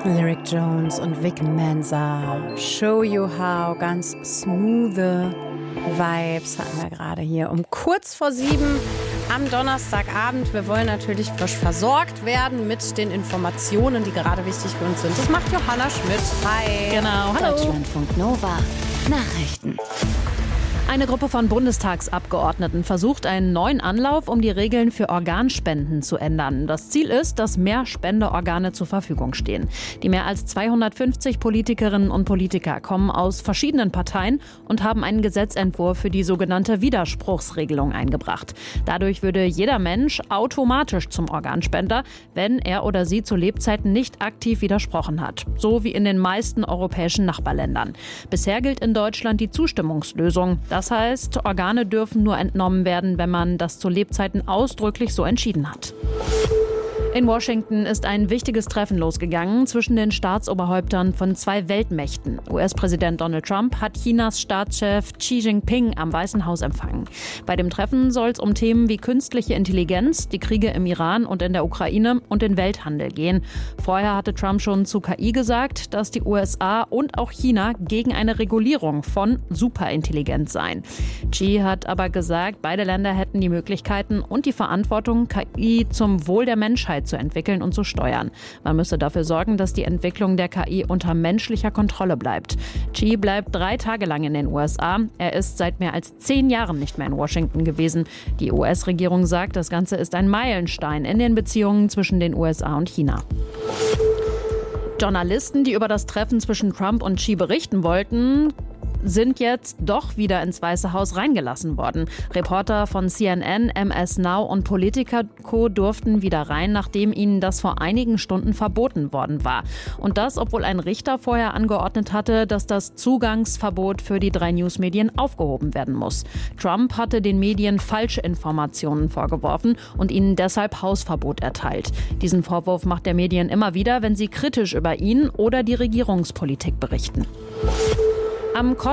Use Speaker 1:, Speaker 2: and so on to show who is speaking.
Speaker 1: Lyric Jones und Vic Mensa, Show You How, ganz smooth Vibes hatten wir gerade hier um kurz vor 7 am Donnerstagabend. Wir wollen natürlich frisch versorgt werden mit den Informationen, die gerade wichtig für uns sind. Das macht Johanna Schmidt. Hi.
Speaker 2: Genau, hallo.
Speaker 3: Deutschlandfunk Nova Nachrichten.
Speaker 2: Eine Gruppe von Bundestagsabgeordneten versucht einen neuen Anlauf, um die Regeln für Organspenden zu ändern. Das Ziel ist, dass mehr Spendeorgane zur Verfügung stehen. Die mehr als 250 Politikerinnen und Politiker kommen aus verschiedenen Parteien und haben einen Gesetzentwurf für die sogenannte Widerspruchsregelung eingebracht. Dadurch würde jeder Mensch automatisch zum Organspender, wenn er oder sie zu Lebzeiten nicht aktiv widersprochen hat. So wie in den meisten europäischen Nachbarländern. Bisher gilt in Deutschland die Zustimmungslösung. Das heißt, Organe dürfen nur entnommen werden, wenn man das zu Lebzeiten ausdrücklich so entschieden hat. In Washington ist ein wichtiges Treffen losgegangen zwischen den Staatsoberhäuptern von zwei Weltmächten. US-Präsident Donald Trump hat Chinas Staatschef Xi Jinping am Weißen Haus empfangen. Bei dem Treffen soll es um Themen wie künstliche Intelligenz, die Kriege im Iran und in der Ukraine und den Welthandel gehen. Vorher hatte Trump schon zu KI gesagt, dass die USA und auch China gegen eine Regulierung von Superintelligenz seien. Xi hat aber gesagt, beide Länder hätten die Möglichkeiten und die Verantwortung, KI zum Wohl der Menschheit zu entwickeln und zu steuern. Man müsse dafür sorgen, dass die Entwicklung der KI unter menschlicher Kontrolle bleibt. Xi bleibt 3 Tage lang in den USA. Er ist seit mehr als 10 Jahren nicht mehr in Washington gewesen. Die US-Regierung sagt, das Ganze ist ein Meilenstein in den Beziehungen zwischen den USA und China. Journalisten, die über das Treffen zwischen Trump und Xi berichten wollten, sind jetzt doch wieder ins Weiße Haus reingelassen worden. Reporter von CNN, MS Now und Politico durften wieder rein, nachdem ihnen das vor einigen Stunden verboten worden war. Und das, obwohl ein Richter vorher angeordnet hatte, dass das Zugangsverbot für die 3 Newsmedien aufgehoben werden muss. Trump hatte den Medien falsche Informationen vorgeworfen und ihnen deshalb Hausverbot erteilt. Diesen Vorwurf macht der Medien immer wieder, wenn sie kritisch über ihn oder die Regierungspolitik berichten. Am